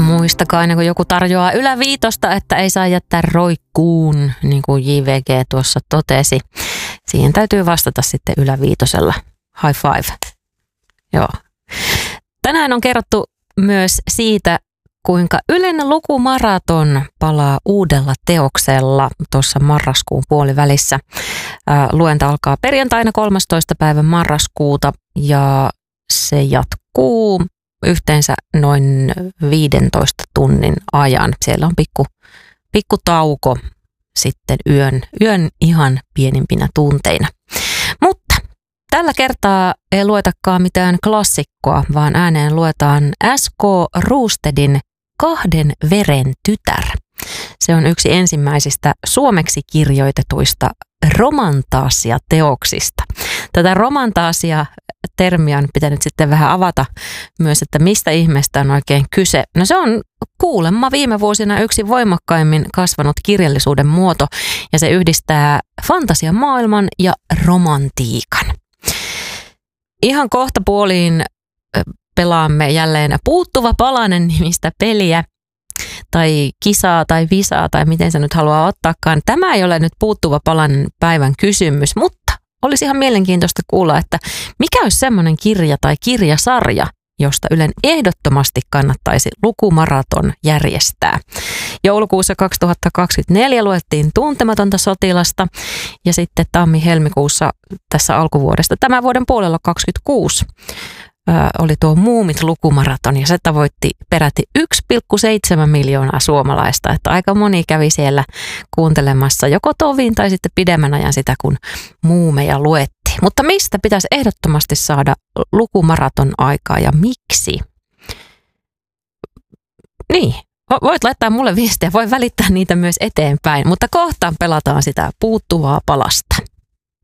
muistakaa ennen kuin joku tarjoaa yläviitosta, että ei saa jättää roikkuun, niin kuin JVG tuossa totesi. Siihen täytyy vastata sitten yläviitosella. High five. Joo. Tänään on kerrottu myös siitä, kuinka Ylen lukumaraton palaa uudella teoksella tuossa marraskuun puolivälissä. Luenta alkaa perjantaina 13. päivä marraskuuta ja se jatkuu yhteensä noin 15 tunnin ajan. Siellä on pikku tauko sitten yön ihan pienimpinä tunteina. Mutta tällä kertaa ei luetakaan mitään klassikkoa, vaan ääneen luetaan S.K. Roostedin Kahden veren tytär. Se on yksi ensimmäisistä suomeksi kirjoitetuista romantaasia-teoksista. Tätä romantaasia-termiä on pitänyt sitten vähän avata myös, että mistä ihmeestä on oikein kyse. No se on kuulemma viime vuosina yksi voimakkaimmin kasvanut kirjallisuuden muoto ja se yhdistää fantasiamaailman ja romantiikan. Ihan kohta puoliin pelaamme jälleen Puuttuva palanen -nimistä peliä tai kisaa tai visaa tai miten se nyt haluaa ottaakaan. Tämä ei ole nyt Puuttuva palanen päivän kysymys, mutta olisi ihan mielenkiintoista kuulla, että mikä olisi semmoinen kirja tai kirjasarja, josta Ylen ehdottomasti kannattaisi lukumaraton järjestää. Joulukuussa 2024 luettiin Tuntematonta sotilasta ja sitten tammi-helmikuussa tässä alkuvuodesta tämän vuoden puolella 2026 oli tuo Muumit-lukumaraton ja se tavoitti peräti 1,7 miljoonaa suomalaista, että aika moni kävi siellä kuuntelemassa joko tovin tai sitten pidemmän ajan sitä, kun muumeja luettiin. Mutta mistä pitäisi ehdottomasti saada lukumaraton aikaa ja miksi? Niin, voit laittaa mulle viestiä, voi välittää niitä myös eteenpäin, mutta kohta pelataan sitä puuttuvaa palasta.